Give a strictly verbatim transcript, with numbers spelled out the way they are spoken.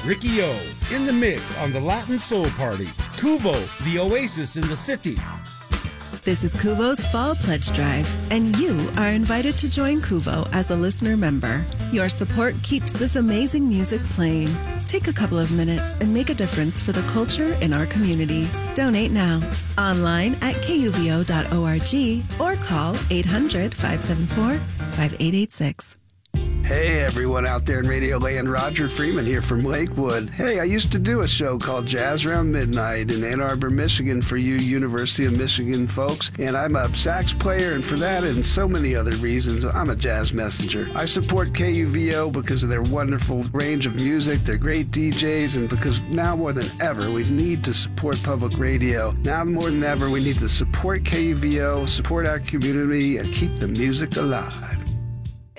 Ricky O, in the mix on the Latin Soul Party. Kuvo, the oasis in the city. This is Kuvo's Fall Pledge Drive, and you are invited to join Kuvo as a listener member. Your support keeps this amazing music playing. Take a couple of minutes and make a difference for the culture in our community. Donate now, online at K U V O dot org or call eight hundred, five seven four, five eight eight six. Hey everyone out there in Radio Land, Roger Freeman here from Lakewood. Hey, I used to do a show called Jazz Around Midnight in Ann Arbor, Michigan for you University of Michigan folks, and I'm a sax player, and for that and so many other reasons, I'm a jazz messenger. I support K U V O because of their wonderful range of music, their great D Js, and because now more than ever we need to support public radio. Now more than ever we need to support K U V O, support our community, and keep the music alive.